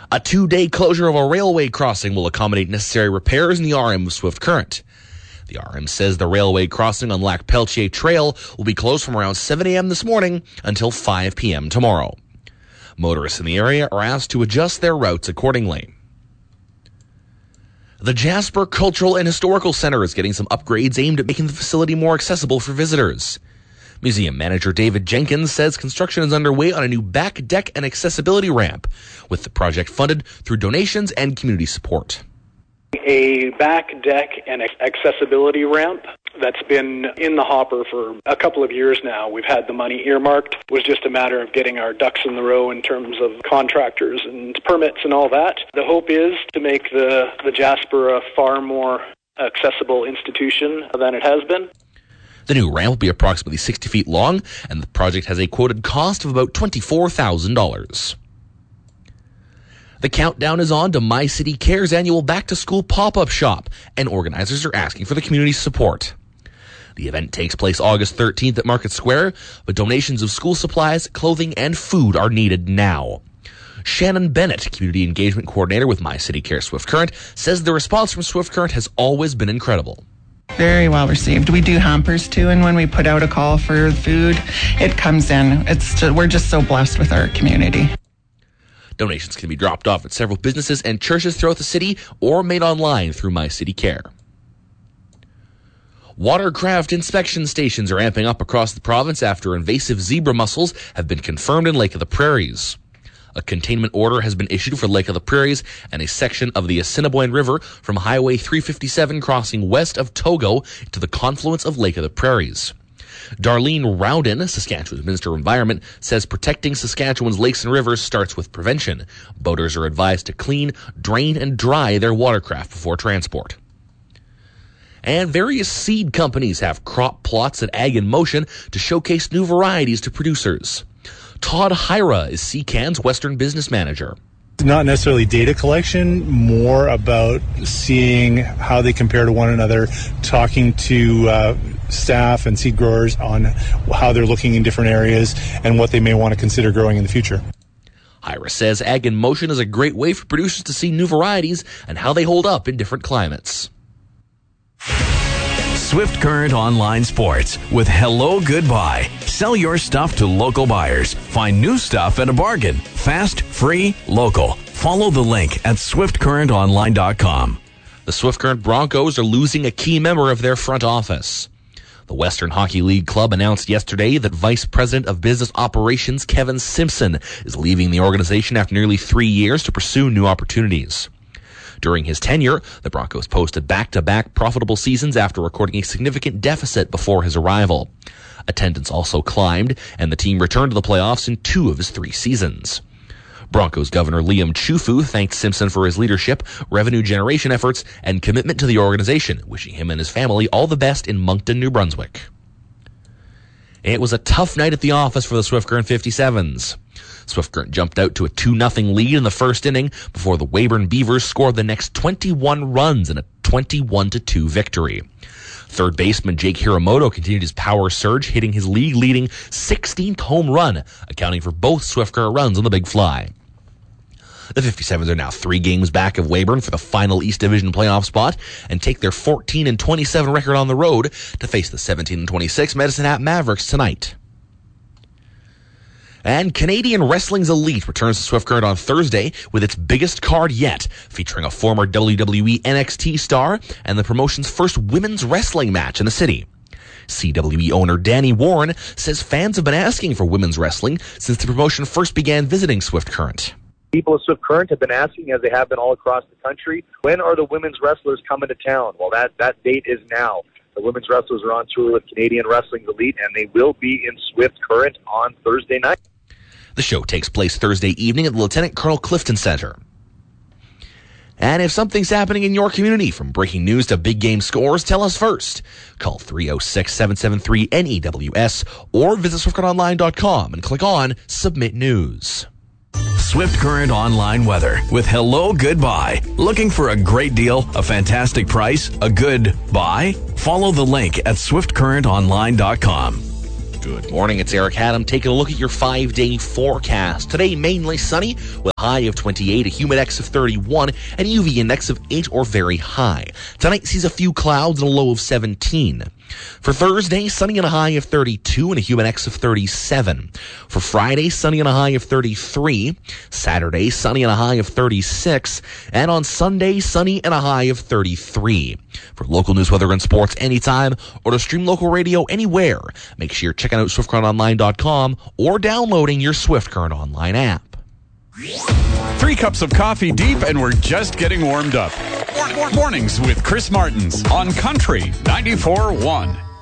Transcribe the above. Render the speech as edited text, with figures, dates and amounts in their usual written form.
A 2-day closure of a railway crossing will accommodate necessary repairs in the RM of Swift Current. The RM says the railway crossing on Lac Pelletier Trail will be closed from around 7 a.m. this morning until 5 p.m. tomorrow. Motorists in the area are asked to adjust their routes accordingly. The Jasper Cultural and Historical Center is getting some upgrades aimed at making the facility more accessible for visitors. Museum manager David Jenkins says construction is underway on a new back deck and accessibility ramp, with the project funded through donations and community support. A back deck and accessibility ramp that's been in the hopper for a couple of years now. We've had the money earmarked. It was just a matter of getting our ducks in the row in terms of contractors and permits and all that. The hope is to make the Jasper a far more accessible institution than it has been. The new ramp will be approximately 60 feet long, and the project has a quoted cost of about $24,000. The countdown is on to My City Care's annual back-to-school pop-up shop, and organizers are asking for the community's support. The event takes place August 13th at Market Square, but donations of school supplies, clothing, and food are needed now. Shannon Bennett, Community Engagement Coordinator with My City Care Swift Current, says the response from Swift Current has always been incredible. Very well received. We do hampers too, and when we put out a call for food, it comes in. We're just so blessed with our community. Donations can be dropped off at several businesses and churches throughout the city or made online through My City Care. Watercraft inspection stations are amping up across the province after invasive zebra mussels have been confirmed in Lake of the Prairies. A containment order has been issued for Lake of the Prairies and a section of the Assiniboine River from Highway 357 crossing west of Togo to the confluence of Lake of the Prairies. Darlene Rowden, Saskatchewan's Minister of Environment, says protecting Saskatchewan's lakes and rivers starts with prevention. Boaters are advised to clean, drain, and dry their watercraft before transport. And various seed companies have crop plots at Ag in Motion to showcase new varieties to producers. Todd Hyra is CCAN's Western Business Manager. Not necessarily data collection, more about seeing how they compare to one another, talking to staff and seed growers on how they're looking in different areas and what they may want to consider growing in the future. Hyra says Ag in Motion is a great way for producers to see new varieties and how they hold up in different climates. Swift Current Online Sports with Hello Goodbye. Sell your stuff to local buyers. Find new stuff at a bargain. Fast, free, local. Follow the link at swiftcurrentonline.com. The Swift Current Broncos are losing a key member of their front office. The Western Hockey League Club announced yesterday that Vice President of Business Operations Kevin Simpson is leaving the organization after nearly 3 years to pursue new opportunities. During his tenure, the Broncos posted back-to-back profitable seasons after recording a significant deficit before his arrival. Attendance also climbed, and the team returned to the playoffs in 2 of his 3 seasons. Broncos Governor Liam Chufu thanked Simpson for his leadership, revenue generation efforts, and commitment to the organization, wishing him and his family all the best in Moncton, New Brunswick. It was a tough night at the office for the Swift Current 57s. Swift Current jumped out to a 2-0 lead in the first inning before the Weyburn Beavers scored the next 21 runs in a 21-2 victory. Third baseman Jake Hiramoto continued his power surge, hitting his league-leading 16th home run, accounting for both Swift Current runs on the big fly. The 57s are now 3 games back of Weyburn for the final East Division playoff spot and take their 14-27 record on the road to face the 17-26 Medicine Hat Mavericks tonight. And Canadian Wrestling's Elite returns to Swift Current on Thursday with its biggest card yet, featuring a former WWE NXT star and the promotion's first women's wrestling match in the city. CWE owner Danny Warren says fans have been asking for women's wrestling since the promotion first began visiting Swift Current. People of Swift Current have been asking, as they have been all across the country, when are the women's wrestlers coming to town? Well, that date is now. The women's wrestlers are on tour with Canadian Wrestling's Elite, and they will be in Swift Current on Thursday night. The show takes place Thursday evening at the Lieutenant Colonel Clifton Center. And if something's happening in your community, from breaking news to big game scores, tell us first. Call 306-773-NEWS or visit SwiftCurrentOnline.com and click on Submit News. Swift Current Online Weather with Hello Goodbye. Looking for a great deal, a fantastic price, a good buy? Follow the link at SwiftCurrentOnline.com. Good morning, it's Eric Haddam taking a look at your 5-day forecast. Today, mainly sunny with a high of 28, a humidex of 31, and UV index of 8 or very high. Tonight sees a few clouds and a low of 17. For Thursday, sunny and a high of 32 and a humidex of 37. For Friday, sunny and a high of 33. Saturday, sunny and a high of 36. And on Sunday, sunny and a high of 33. For local news, weather, and sports anytime, or to stream local radio anywhere, make sure you're checking out SwiftCurrentOnline.com or downloading your Swift Current Online app. 3 cups of coffee deep, and we're just getting warmed up. Mornings with Chris Martins on Country 94.1.